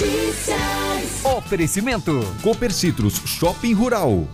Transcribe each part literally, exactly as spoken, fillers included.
Notícias. Oferecimento Copercitros Shopping Rural.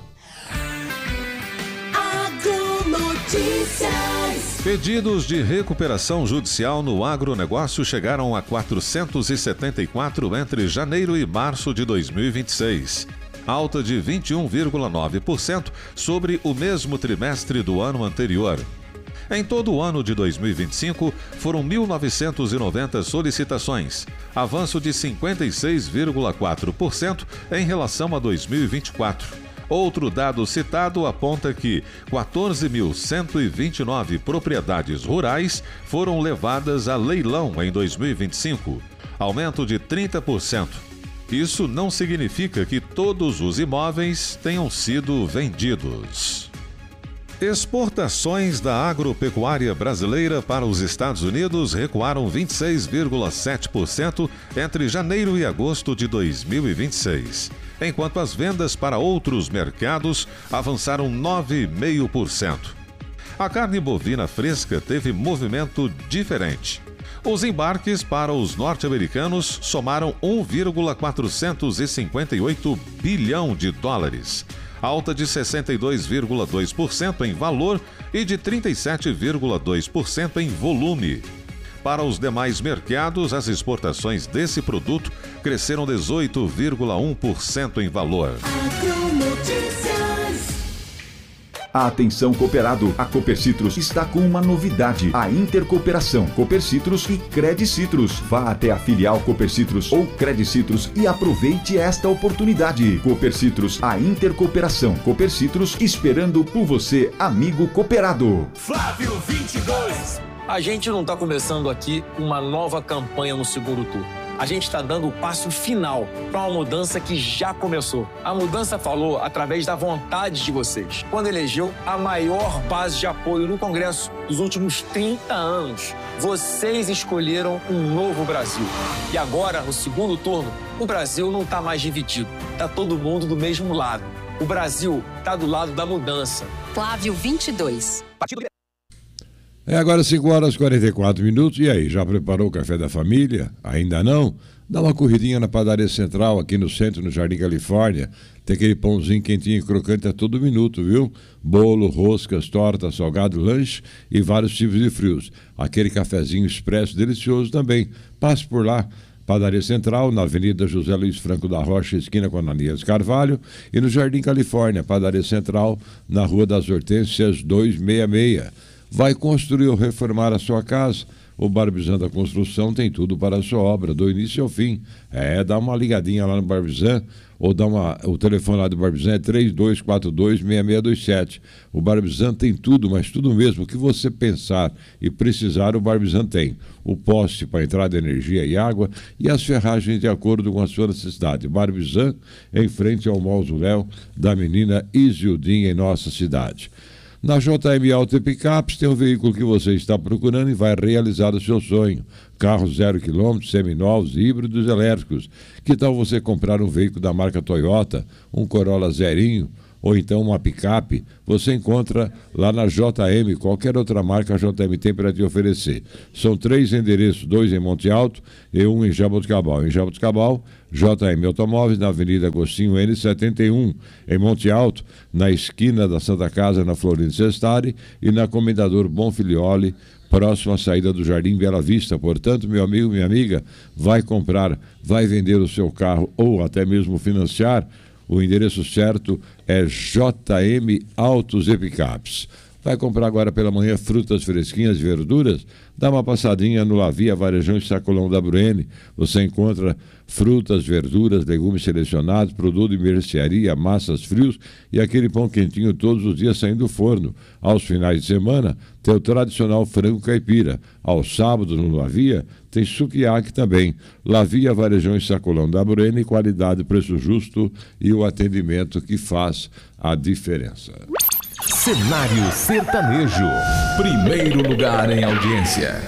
Agronotícias. Pedidos de recuperação judicial no agronegócio chegaram a quatrocentos e setenta e quatro entre janeiro e março de dois mil e vinte e seis. Alta de vinte e um vírgula nove por cento sobre o mesmo trimestre do ano anterior. Em todo o ano de dois mil e vinte e cinco, foram mil novecentas e noventa solicitações, avanço de cinquenta e seis vírgula quatro por cento em relação a dois mil e vinte e quatro. Outro dado citado aponta que quatorze mil cento e vinte e nove propriedades rurais foram levadas a leilão em dois mil e vinte e cinco, aumento de trinta por cento. Isso não significa que todos os imóveis tenham sido vendidos. Exportações da agropecuária brasileira para os Estados Unidos recuaram vinte e seis vírgula sete por cento entre janeiro e agosto de dois mil e vinte e seis, enquanto as vendas para outros mercados avançaram nove vírgula cinco por cento. A carne bovina fresca teve movimento diferente. Os embarques para os norte-americanos somaram um vírgula quatrocentos e cinquenta e oito bilhão de dólares, alta de sessenta e dois vírgula dois por cento em valor e de trinta e sete vírgula dois por cento em volume. Para os demais mercados, as exportações desse produto cresceram dezoito vírgula um por cento em valor. Atenção cooperado, a Copercitros está com uma novidade, a intercooperação Copercitros e Credicitros. Vá até a filial Copercitros ou Credicitros e aproveite esta oportunidade. Copercitros, a intercooperação Copercitros, esperando por você, amigo cooperado. Flávio vinte e dois. A gente não está começando aqui uma nova campanha no segundo turno. A gente está dando o passo final para uma mudança que já começou. A mudança falou através da vontade de vocês, quando elegeu a maior base de apoio no Congresso dos últimos trinta anos. Vocês escolheram um novo Brasil. E agora, no segundo turno, o Brasil não está mais dividido. Está todo mundo do mesmo lado. O Brasil está do lado da mudança. Flávio vinte e dois. Partido É agora cinco horas e quarenta e quatro minutos. E aí, já preparou o café da família? Ainda não? Dá uma corridinha na Padaria Central, aqui no centro, no Jardim Califórnia. Tem aquele pãozinho quentinho e crocante a todo minuto, viu? Bolo, roscas, torta, salgado, lanche e vários tipos de frios. Aquele cafezinho expresso delicioso também. Passe por lá. Padaria Central, na Avenida José Luiz Franco da Rocha, esquina com Ananias Carvalho, e no Jardim Califórnia, Padaria Central, na Rua das Hortênsias duzentos e sessenta e seis. Vai construir ou reformar a sua casa? O Barbizan da Construção tem tudo para a sua obra, do início ao fim. É, dá uma ligadinha lá no Barbizan, ou dá uma, o telefone lá do Barbizan é três dois quatro dois, seis seis dois sete. O Barbizan tem tudo, mas tudo mesmo. O que você pensar e precisar, o Barbizan tem. O poste para entrada de energia e água e as ferragens de acordo com a sua necessidade. Barbizan, em frente ao mausoléu da menina Isildinha, em nossa cidade. Na J M Auto e Picapes tem um veículo que você está procurando e vai realizar o seu sonho. Carros zero quilômetros, seminovos, híbridos, elétricos. Que tal você comprar um veículo da marca Toyota, um Corolla zerinho, ou então uma picape? Você encontra lá na J M, qualquer outra marca a J M tem para te oferecer. São três endereços, dois em Monte Alto e um em Jaboticabal. Em Jaboticabal, J M Automóveis, na Avenida Agostinho N setenta e um. Em Monte Alto, na esquina da Santa Casa, na Florindo Sestari, e na Comendador Bonfilioli, próximo à saída do Jardim Bela Vista. Portanto, meu amigo, minha amiga, vai comprar, vai vender o seu carro ou até mesmo financiar, o endereço certo é J M Autos e Picapes. Vai comprar agora pela manhã frutas fresquinhas e verduras? Dá uma passadinha no Lavia Varejão e Sacolão da Bruene. Você encontra frutas, verduras, legumes selecionados, produto de mercearia, massas, frios e aquele pão quentinho todos os dias saindo do forno. Aos finais de semana, tem o tradicional frango caipira. Aos sábados, no Lavia, tem sukiyaki também. Lavia Varejão e Sacolão da Bruene, qualidade, preço justo e o atendimento que faz a diferença. Cenário Sertanejo. Primeiro lugar em audiência.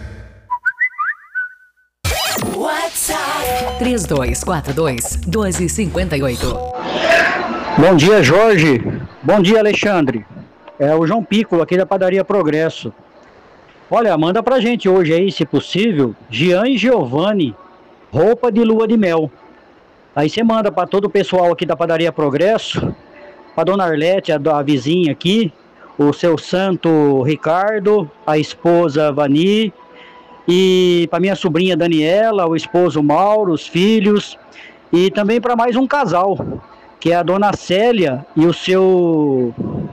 WhatsApp três dois quatro dois, dois cinco oito. Bom dia, Jorge. Bom dia, Alexandre. É o João Piccolo aqui da Padaria Progresso. Olha, manda pra gente hoje aí, se possível, Jean e Giovanni, roupa de lua de mel. Aí você manda para todo o pessoal aqui da Padaria Progresso, para dona Arlete, a, a vizinha aqui, o seu santo Ricardo, a esposa Vani, e para minha sobrinha Daniela, o esposo Mauro, os filhos, e também para mais um casal, que é a dona Célia e o seu...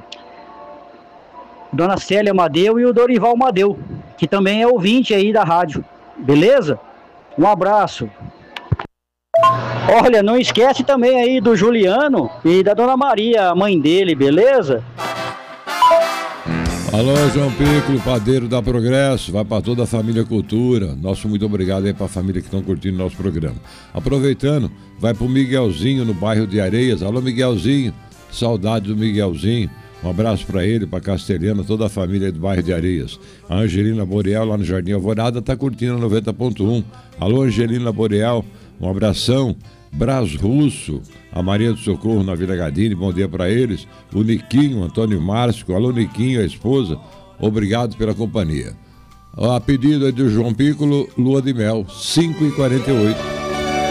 Dona Célia Madeu e o Dorival Madeu, que também é ouvinte aí da rádio. Beleza? Um abraço. Olha, não esquece também aí do Juliano e da Dona Maria, a mãe dele, beleza? Alô, João Piccolo, padeiro da Progresso, vai para toda a família Cultura. Nosso muito obrigado aí para a família que estão curtindo nosso programa. Aproveitando, vai pro Miguelzinho no bairro de Areias. Alô, Miguelzinho, saudade do Miguelzinho. Um abraço para ele, para Castelhana, toda a família do bairro de Areias. A Angelina Boreal, lá no Jardim Alvorada, está curtindo a noventa ponto um. Alô, Angelina Boreal, um abração. Brás Russo, a Maria do Socorro na Vila Gadini, bom dia para eles. O Niquinho, Antônio Márcio, alô Niquinho, a esposa, obrigado pela companhia. A pedido é do João Piccolo, Lua de Mel, cinco e quarenta e oito.